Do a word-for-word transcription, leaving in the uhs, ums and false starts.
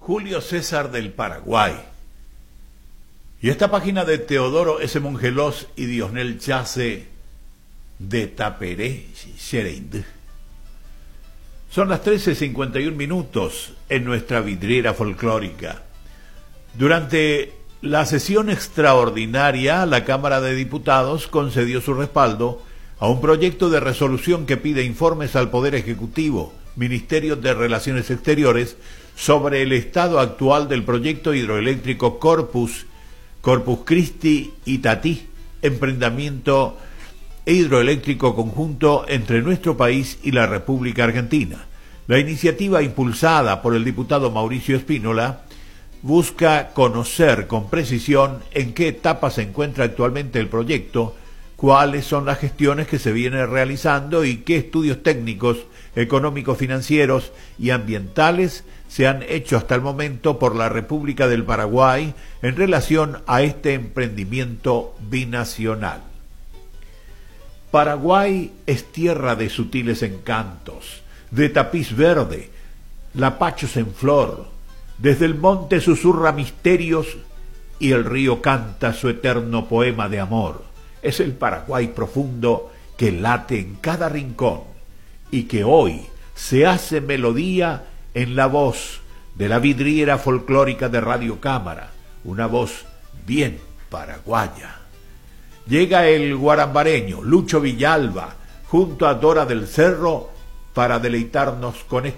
Julio César del Paraguay. Y esta página de Teodoro S. Mongelos y Diosnel Chase de Taperé, Xereindú. Son las trece cincuenta y un minutos en nuestra vidriera folclórica. Durante la sesión extraordinaria, la Cámara de Diputados concedió su respaldo a un proyecto de resolución que pide informes al Poder Ejecutivo, Ministerio de Relaciones Exteriores, sobre el estado actual del proyecto hidroeléctrico Corpus, Corpus Christi Itatí, emprendimiento hidroeléctrico conjunto entre nuestro país y la República Argentina. La iniciativa, impulsada por el diputado Mauricio Espínola, busca conocer con precisión en qué etapa se encuentra actualmente el proyecto, cuáles son las gestiones que se vienen realizando y qué estudios técnicos, económicos, financieros y ambientales se han hecho hasta el momento por la República del Paraguay en relación a este emprendimiento binacional. Paraguay es tierra de sutiles encantos, de tapiz verde, lapachos en flor. Desde el monte susurra misterios y el río canta su eterno poema de amor. Es el Paraguay profundo que late en cada rincón y que hoy se hace melodía en la voz de la vidriera folclórica de Radio Cámara, una voz bien paraguaya. Llega el guarambareño Lucho Villalba junto a Dora del Cerro para deleitarnos con este